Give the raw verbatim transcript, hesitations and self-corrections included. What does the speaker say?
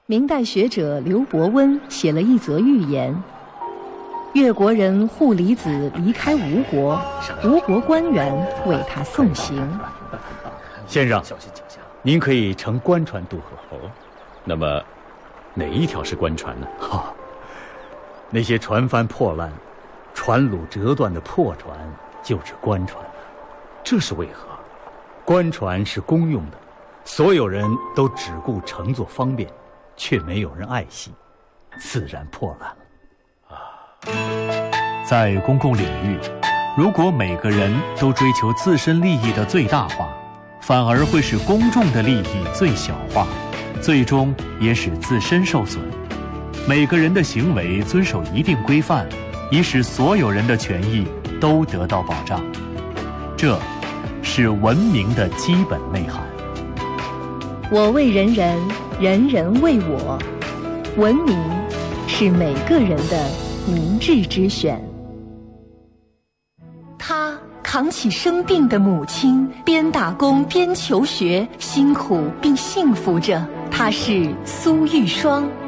明代学者刘伯温写了一则寓言：越国人户离子离开吴国，吴国官员为他送行。 先生，您可以乘官船渡河。那么，哪一条是官船呢？哈、哦，那些船帆破烂、船橹折断的破船就是官船。这是为何？官船是公用的，所有人都只顾乘坐方便，却没有人爱惜，自然破烂了。 啊，在公共领域，如果每个人都追求自身利益的最大化，反而会使公众的利益最小化，最终也使自身受损。每个人的行为遵守一定规范，以使所有人的权益都得到保障。这是文明的基本内涵。 我为人人，人人为我。文明是每个人的明智之选。他扛起生病的母亲，边打工边求学，辛苦并幸福着。他是苏玉霜。